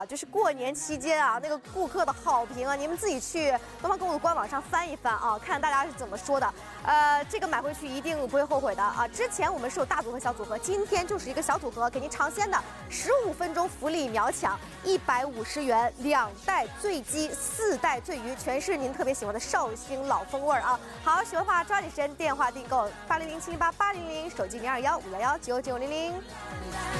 就是过年期间啊，那个顾客的好评啊，你们自己去东方购物官网上翻一翻啊，看大家是怎么说的。这个买回去一定不会后悔的啊！之前我们是有大组合、小组合，今天就是一个小组合，给您尝鲜的15分钟福利秒抢，150元，2袋醉鸡，4袋醉鱼，全是您特别喜欢的绍兴老风味啊！好，喜欢的话抓紧时间电话订购，8007888000，手机021511999000。